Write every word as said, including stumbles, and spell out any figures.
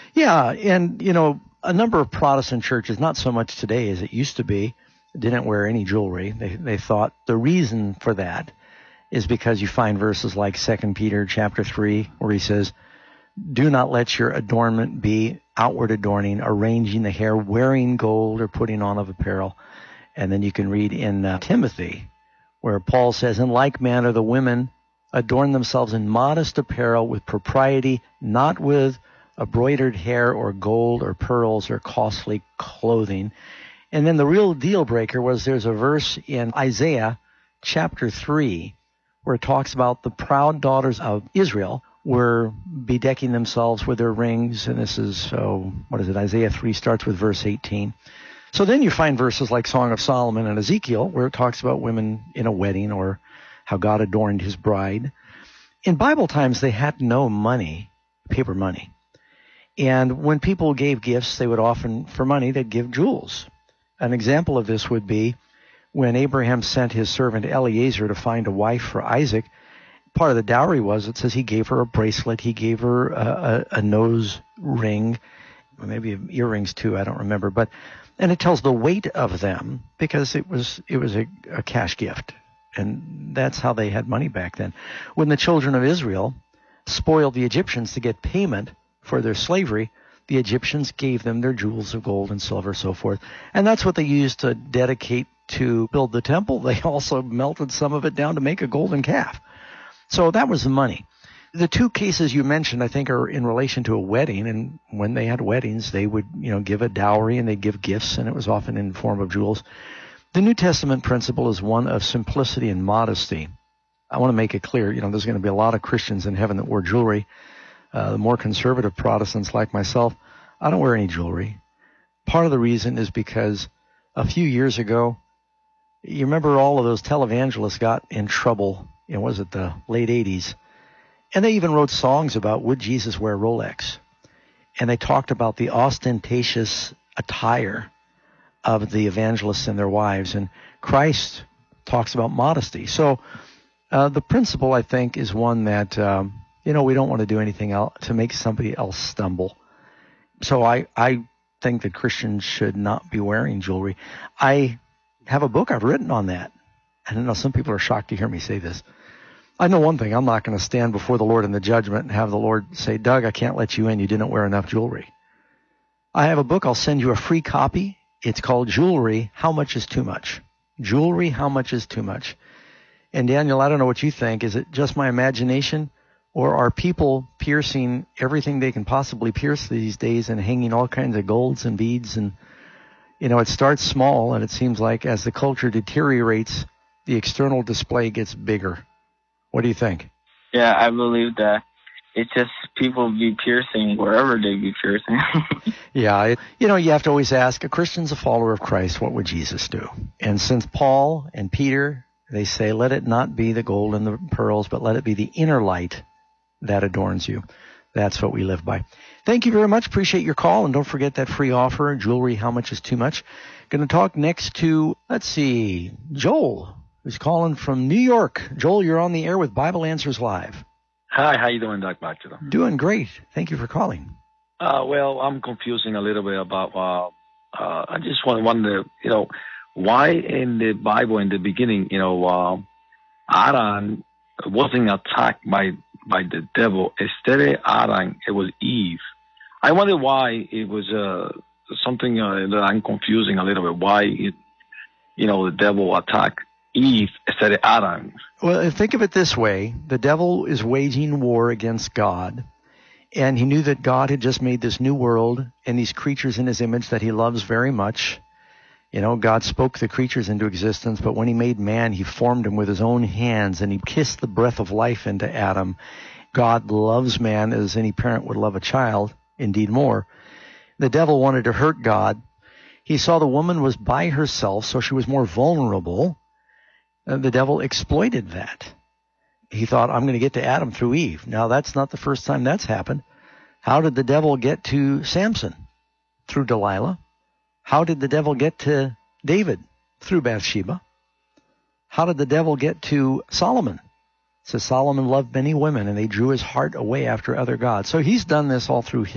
Yeah, and, you know, a number of Protestant churches, not so much today as it used to be, didn't wear any jewelry. They they thought the reason for that is because you find verses like Second Peter chapter three, where he says, do not let your adornment be outward adorning, arranging the hair, wearing gold, or putting on of apparel. And then you can read in uh, Timothy, where Paul says, in like manner the women adorn themselves in modest apparel with propriety, not with embroidered hair or gold or pearls or costly clothing. And then the real deal breaker was there's a verse in Isaiah chapter three where it talks about the proud daughters of Israel were bedecking themselves with their rings. And this is, oh, what is it? Isaiah three starts with verse eighteen. So then you find verses like Song of Solomon and Ezekiel where it talks about women in a wedding or how God adorned his bride. In Bible times, they had no money, paper money. And when people gave gifts, they would often, for money, they'd give jewels. An example of this would be when Abraham sent his servant Eliezer to find a wife for Isaac. Part of the dowry was, it says he gave her a bracelet, he gave her a, a, a nose ring, maybe earrings too, I don't remember. But and it tells the weight of them because it was it was a, a cash gift. And that's how they had money back then. When the children of Israel spoiled the Egyptians to get payment for their slavery, the Egyptians gave them their jewels of gold and silver, so forth. And that's what they used to dedicate to build the temple. They also melted some of it down to make a golden calf. So that was the money. The two cases you mentioned, I think, are in relation to a wedding. And when they had weddings, they would, you know, give a dowry and they'd give gifts, and it was often in the form of jewels. The New Testament principle is one of simplicity and modesty. I want to make it clear, you know, there's going to be a lot of Christians in heaven that wear jewelry. Uh, the more conservative Protestants like myself, I don't wear any jewelry. Part of the reason is because a few years ago, you remember all of those televangelists got in trouble in, was it the late eighties? And they even wrote songs about, would Jesus wear Rolex? And they talked about the ostentatious attire of the evangelists and their wives. And Christ talks about modesty. So uh, the principle, I think, is one that, um, you know, we don't want to do anything else to make somebody else stumble. So I, I think that Christians should not be wearing jewelry. I have a book I've written on that. I don't know, some people are shocked to hear me say this. I know one thing, I'm not going to stand before the Lord in the judgment and have the Lord say, Doug, I can't let you in. You didn't wear enough jewelry. I have a book. I'll send you a free copy. It's called Jewelry, How Much is Too Much? Jewelry, How Much is Too Much? And Daniel, I don't know what you think. Is it just my imagination? Or are people piercing everything they can possibly pierce these days and hanging all kinds of golds and beads? And, you know, it starts small, and it seems like as the culture deteriorates, the external display gets bigger. What do you think? Yeah, I believe that it's just people be piercing wherever they be piercing. Yeah, it, you know, you have to always ask, a Christian's a follower of Christ, what would Jesus do? And since Paul and Peter, they say, let it not be the gold and the pearls, but let it be the inner light that adorns you. That's what we live by. Thank you very much. Appreciate your call. And don't forget that free offer, Jewelry, How Much is Too Much? Going to talk next to, let's see, Joel, who's calling from New York. Joel, you're on the air with Bible Answers Live. Hi, how you doing, Doc Batchelor? Doing great. Thank you for calling. Uh, well, I'm confusing a little bit about, uh, uh, I just want to wonder, you know, why in the Bible in the beginning, you know, uh, Adam wasn't attacked by by the devil. Instead of Adam, it was Eve. I wonder why it was uh, something uh, that I'm confusing a little bit. Why, it, you know, the devil attacked Eve instead of Adam. Well, think of it this way. The devil is waging war against God, and he knew that God had just made this new world and these creatures in his image that he loves very much. You know, God spoke the creatures into existence, but when he made man, he formed him with his own hands, and he kissed the breath of life into Adam. God loves man as any parent would love a child, indeed more. The devil wanted to hurt God. He saw the woman was by herself, so she was more vulnerable. And the devil exploited that. He thought, I'm going to get to Adam through Eve. Now, that's not the first time that's happened. How did the devil get to Samson? Through Delilah. How did the devil get to David? Through Bathsheba. How did the devil get to Solomon? It says Solomon loved many women, and they drew his heart away after other gods. So he's done this all through